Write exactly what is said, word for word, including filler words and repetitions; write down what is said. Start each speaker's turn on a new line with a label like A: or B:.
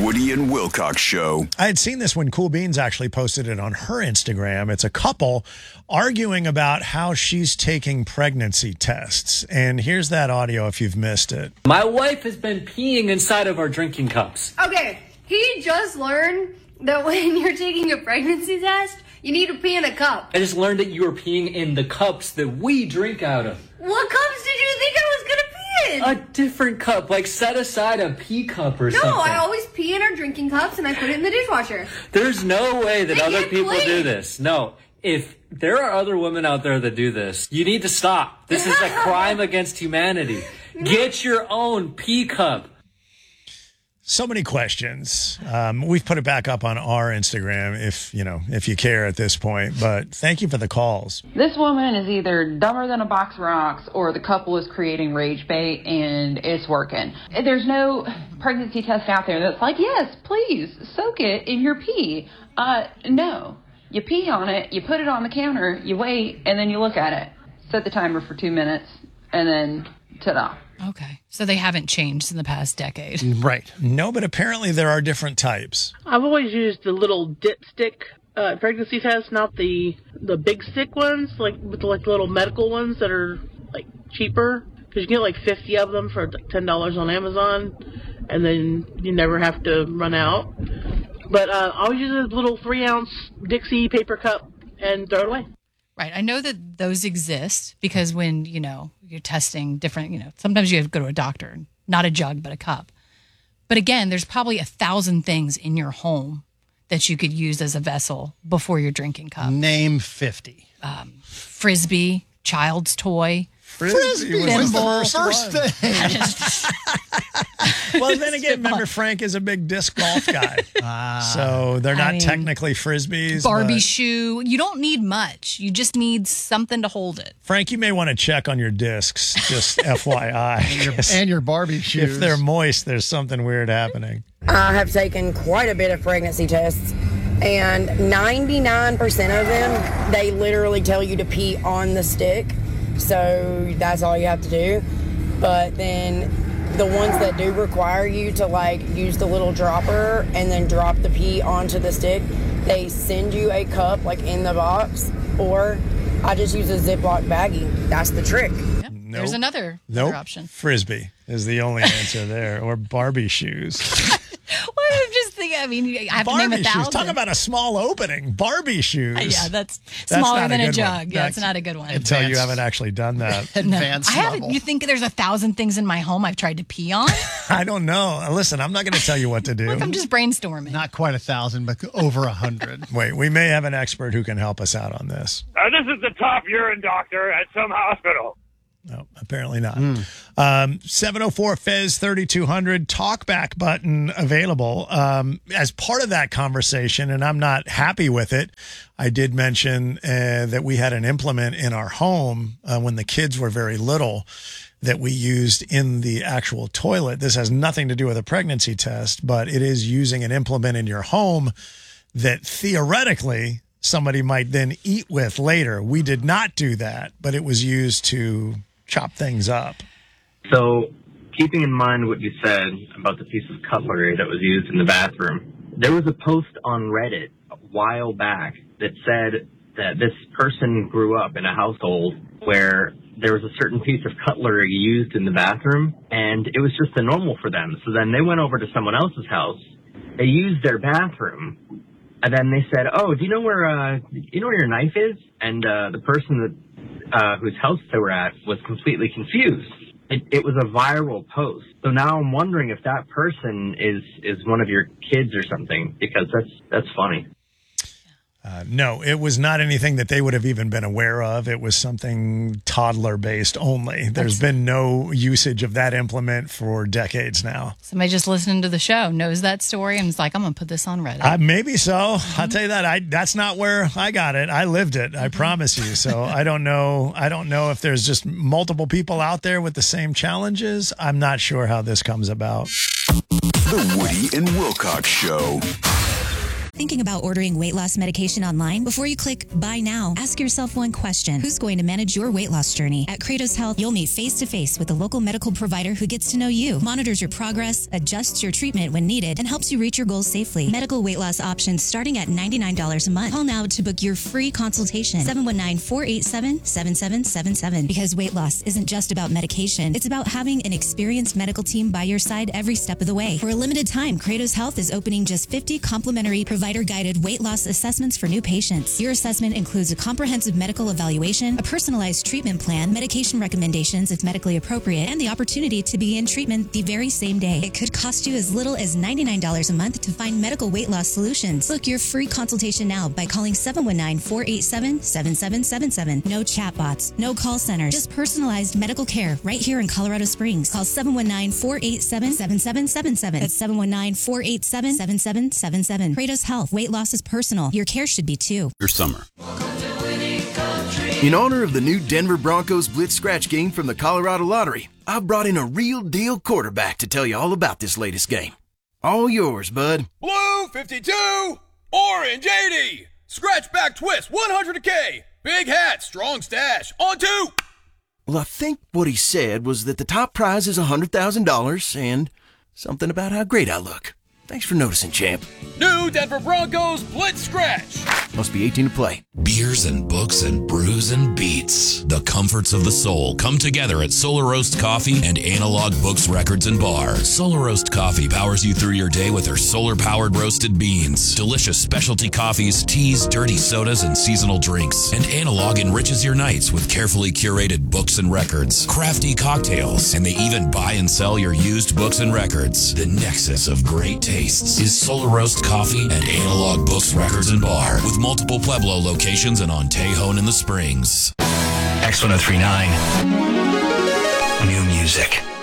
A: Woody and Wilcox Show.
B: I had seen this when Cool Beans actually posted it on her Instagram. It's a couple arguing about how she's taking pregnancy tests. And here's that audio if you've missed it.
C: My wife has been peeing inside of our drinking cups.
D: Okay, he just learned that when you're taking a pregnancy test, you need to pee in a cup.
C: I just learned that you were peeing in the cups that we drink out of.
D: What cups did you think I was going to pee in?
C: A different cup, like set aside a pee cup or
D: no,
C: something.
D: No, I always pee in our drinking cups and I put it in the dishwasher.
C: There's no way that
D: They
C: other
D: get
C: people
D: clean.
C: do this. No. If there are other women out there that do this, you need to stop. This is a crime against humanity. Get your own pee cup.
B: So many questions. Um, we've put it back up on our Instagram if, you know, if you care at this point. But thank you for the calls.
E: This woman is either dumber than a box of rocks or the couple is creating rage bait and it's working. There's no pregnancy test out there that's like, yes, please soak it in your pee. Uh, no. You pee on it, you put it on the counter, you wait, and then you look at it. Set the timer for two minutes, and then ta-da.
F: Okay. So they haven't changed in the past decade.
B: Right. No, but apparently there are different types.
G: I've always used the little dipstick uh, pregnancy test, not the the big stick ones, like with the, like little medical ones that are like cheaper. Because you get like fifty of them for like ten dollars on Amazon, and then you never have to run out. But uh, I always use a little three ounce Dixie paper cup and throw it away.
F: Right. I know that those exist because when, you know, you're testing different, you know, sometimes you have to go to a doctor, not a jug, but a cup. But again, there's probably a thousand things in your home that you could use as a vessel before your drinking cup.
H: Name fifty.
F: Um, Frisbee, child's toy.
B: Frisbee was the
F: Thimble.
B: first thing. Well, then again, remember Frank is a big disc golf guy.
H: Ah.
B: So they're not
F: I mean,
B: technically Frisbees.
F: Barbie
B: but
F: shoe. You don't need much. You just need something to hold it.
B: Frank, you may want to check on your discs, just F Y I.
H: And your, and your Barbie shoes.
B: If they're moist, there's something weird happening.
I: I have taken quite a bit of pregnancy tests, and ninety-nine percent of them, they literally tell you to pee on the stick. So that's all you have to do. But then the ones that do require you to like use the little dropper and then drop the pee onto the stick, they send you a cup like in the box, or I just use a Ziploc baggie. That's the trick.
F: Yep.
B: Nope.
F: There's another,
B: Nope.
F: other option.
B: Frisbee is the only answer there, or Barbie shoes.
F: Well, I'm just thinking, I mean, I have
B: Barbie
F: to name a
B: shoes.
F: thousand.
B: Talk about a small opening. Barbie shoes.
F: Uh, yeah, that's,
B: That's
F: smaller
B: not
F: than a,
B: good
F: jug.
B: one.
F: Yeah,
B: That's
F: it's not a good one.
B: Until you
H: Advanced.
B: haven't actually done that.
F: No.
H: Advanced
F: I haven't.
H: level.
F: You think there's a thousand things in my home I've tried to pee on?
B: I don't know. Listen, I'm not going to tell you what to do.
F: Look, I'm just brainstorming.
H: Not quite a thousand, but over a hundred.
B: Wait, we may have an expert who can help us out on this.
J: Uh, this is the top urine doctor at some hospital.
B: No, apparently not. Um, seven oh four Fez thirty-two hundred talkback button available. Um, as part of that conversation, and I'm not happy with it, I did mention uh, that we had an implement in our home uh, when the kids were very little that we used in the actual toilet. This has nothing to do with a pregnancy test, but it is using an implement in your home that theoretically somebody might then eat with later. We did not do that, but it was used to chop things up.
K: So, keeping in mind what you said about the piece of cutlery that was used in the bathroom, there was a post on Reddit a while back that said that this person grew up in a household where there was a certain piece of cutlery used in the bathroom, and it was just the normal for them. So then they went over to someone else's house, they used their bathroom, and then they said, oh, do you know where, uh, you know where your knife is? And uh, the person that Uh, whose house they were at was completely confused. It, it was a viral post. So now I'm wondering if that person is, is one of your kids or something, because that's that's funny.
B: Uh, no, it was not anything that they would have even been aware of. It was something toddler-based only. There's
F: That's-
B: been no usage of that implement for decades now.
F: Somebody just listening to the show knows that story and is like, I'm going to put this on Reddit.
B: Uh, maybe so. Mm-hmm. I'll tell you that. I that's not where I got it. I lived it. I mm-hmm. promise you. So I don't know. I don't know if there's just multiple people out there with the same challenges. I'm not sure how this comes about.
A: The Woody and Wilcox Show. Thinking about ordering weight loss medication online? Before you click buy now, ask yourself one question. Who's going to manage your weight loss journey? At Kratos Health, you'll meet face-to-face with a local medical provider who gets to know you, monitors your progress, adjusts your treatment when needed, and helps you reach your goals safely. Medical weight loss options starting at ninety-nine dollars a month. Call now to book your free consultation. seven one nine, four eight seven, seven seven seven seven. Because weight loss isn't just about medication. It's about having an experienced medical team by your side every step of the way. For a limited time, Kratos Health is opening just fifty complimentary provider-guided weight loss assessments for new patients. Your assessment includes a comprehensive medical evaluation, a personalized treatment plan, medication recommendations if medically appropriate, and the opportunity to begin treatment the very same day. It could cost you as little as ninety-nine dollars a month to find medical weight loss solutions. Book your free consultation now by calling seven one nine, four eight seven, seven seven seven seven. No chatbots, no call centers, just personalized medical care right here in Colorado Springs. Call seven one nine, four eight seven, seven seven seven seven. That's seven one nine, four eight seven, seven seven seven seven. Kratos Health. Weight loss is personal. Your care should be too.
L: Your summer. In honor of the new Denver Broncos Blitz Scratch game from the Colorado Lottery, I've brought in a real deal quarterback to tell you all about this latest game. All yours, bud.
M: Blue fifty-two, orange eighty, scratch back twist one hundred K, big hat, strong stash, on two.
L: Well, I think what he said was that the top prize is one hundred thousand dollars and something about how great I look. Thanks for noticing, champ.
M: New Denver Broncos Blitz Scratch.
L: Must be eighteen to play.
N: Beers and books and brews and beats. The comforts of the soul come together at Solar Roast Coffee and Analog Books, Records, and Bar. Solar Roast Coffee powers you through your day with their solar-powered roasted beans, delicious specialty coffees, teas, dirty sodas, and seasonal drinks. And Analog enriches your nights with carefully curated books and records, crafty cocktails, and they even buy and sell your used books and records. The nexus of great tastes is Solar Roast Coffee and Analog Books, Records, and Bar, with multiple Pueblo locations and on Tejon in the Springs.
O: X ten thirty-nine. New music.